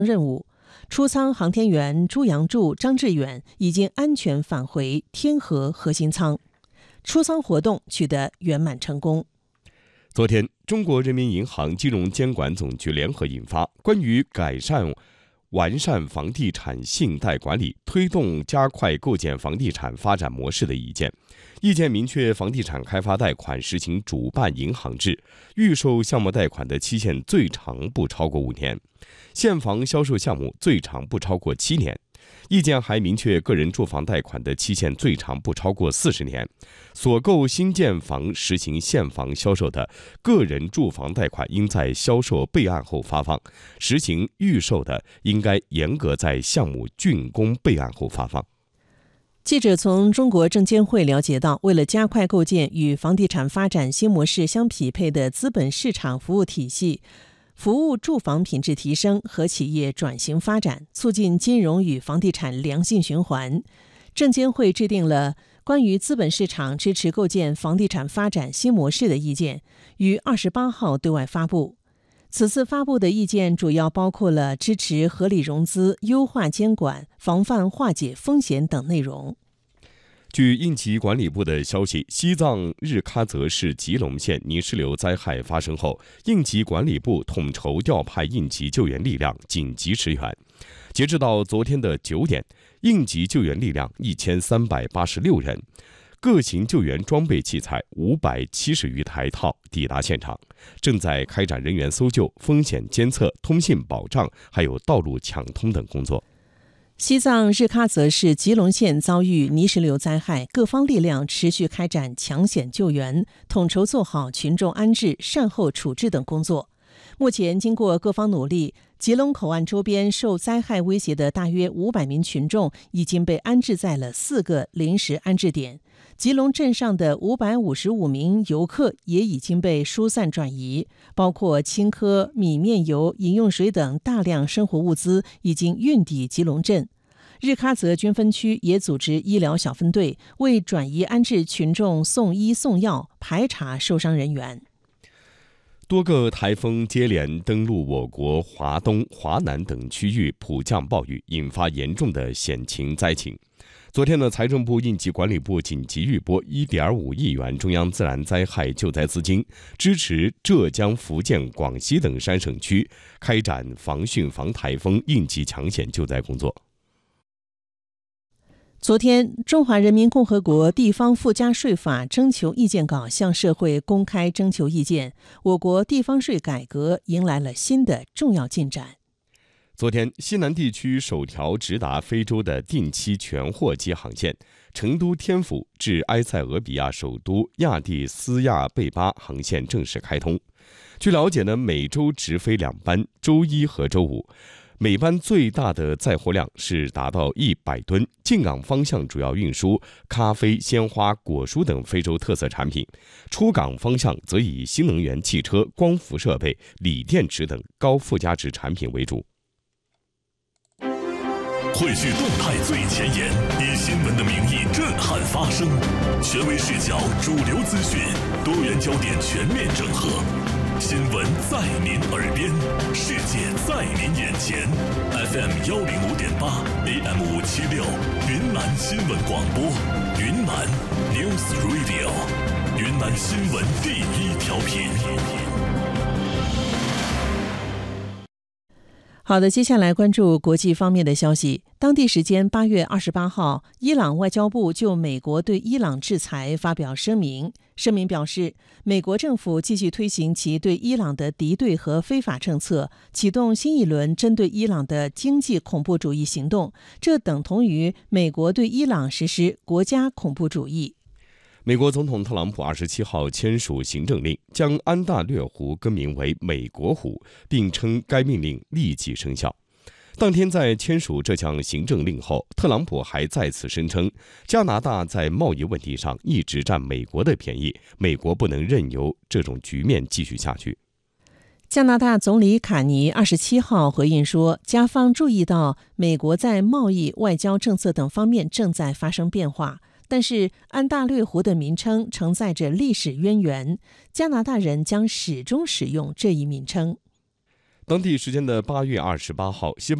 任务。出舱航天员朱杨柱、张志远已经安全返回天河核心舱，出舱活动取得圆满成功。 昨天，中国人民银行金融监管总局联合印发《关于改善完善房地产信贷管理，推动加快构建房地产发展模式的意见》。意见明确，房地产开发贷款实行主办银行制，预售项目贷款的期限最长不超过5年，现房销售项目最长不超过7年。意见还明确，个人住房贷款的期限最长不超过40年。所购新建房实行现房销售的个人住房贷款，应在销售备案后发放；实行预售的，应该严格在项目竣工备案后发放。 记者从中国证监会了解到，为了加快构建与房地产发展新模式相匹配的资本市场服务体系，服务住房品质提升和企业转型发展，促进金融与房地产良性循环，证监会制定了关于资本市场支持构建房地产发展新模式的意见，于28号对外发布。此次发布的意见主要包括了支持合理融资、优化监管、防范化解风险等内容。 据应急管理部的消息，西藏日喀则市吉隆县泥石流灾害发生后，应急管理部统筹调派应急救援力量紧急驰援。截至到昨天的9点，应急救援力量1386人，各型救援装备器材570余台套抵达现场，正在开展人员搜救、风险监测、通信保障，还有道路抢通等工作。 西藏日喀则市吉隆县遭遇泥石流灾害，各方力量持续开展抢险救援，统筹做好群众安置、善后处置等工作。目前，经过各方努力，吉隆口岸周边受灾害威胁的大约500名群众已经被安置在了4个临时安置点。吉隆镇上的555名游客也已经被疏散转移，包括青稞、米面油、饮用水等大量生活物资已经运抵吉隆镇。日喀则军分区也组织医疗小分队，为转移安置群众送医送药，排查受伤人员。 多个台风接连登陆我国华东、华南等区域，普降暴雨，引发严重的险情灾情。昨天呢，财政部应急管理部紧急预拨1.5亿元中央自然灾害救灾资金，支持浙江、福建、广西等3省区开展防汛防台风应急抢险救灾工作。 昨天，中华人民共和国地方附加税法征求意见稿向社会公开征求意见，我国地方税改革迎来了新的重要进展。 昨天，西南地区首条直达非洲的定期全货机航线成都天府至埃塞俄比亚首都亚的斯亚贝巴航线正式开通。据了解呢，每周直飞2班，周一和周五。每班最大的载货量是达到100吨，进港方向主要运输咖啡、鲜花、果蔬等非洲特色产品，出港方向则以新能源汽车、光伏设备、锂电池等高附加值产品为主。 汇聚动态最前沿，以新闻的名义震撼发声，权威视角、主流资讯，多元焦点全面整合。新闻在您耳边，世界在您眼前。FM 105.8 AM 576，云南新闻广播，云南 News Radio， 云南新闻第一调频。 好的，接下来关注国际方面的消息。当地时间8月28号，伊朗外交部就美国对伊朗制裁发表声明。声明表示，美国政府继续推行其对伊朗的敌对和非法政策，启动新一轮针对伊朗的经济恐怖主义行动，这等同于美国对伊朗实施国家恐怖主义。 美国总统特朗普27号签署行政令，将安大略湖更名为美国湖，并称该命令立即生效。当天在签署这项行政令后，特朗普还再次声称，加拿大在贸易问题上一直占美国的便宜，美国不能任由这种局面继续下去。 加拿大总理卡尼27号回应说，加方注意到美国在贸易、外交政策等方面正在发生变化，但是安大略湖的名称承载着历史渊源，加拿大人将始终使用这一名称。 当地时间的8月28号，西班